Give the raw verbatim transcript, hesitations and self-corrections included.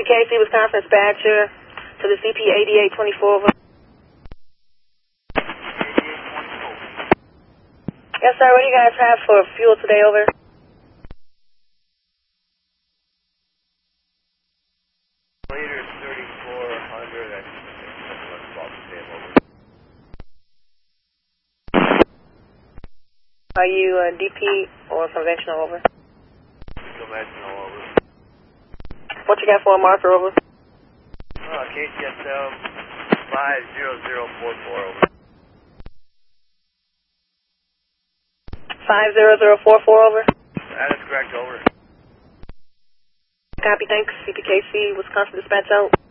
K C, Wisconsin dispatcher to the C P eighty-eight twenty-four. Yes, sir. What do you guys have for fuel today, over? Later, thirty-four hundred. I think that's about the same, over. Are you uh, D P or conventional, over? Conventional, over. What you got for a marker, over? Uh, K C S M five zero zero four four, over. five zero zero four four, over? That is correct, over. Copy, thanks. C P K C, Wisconsin dispatch out.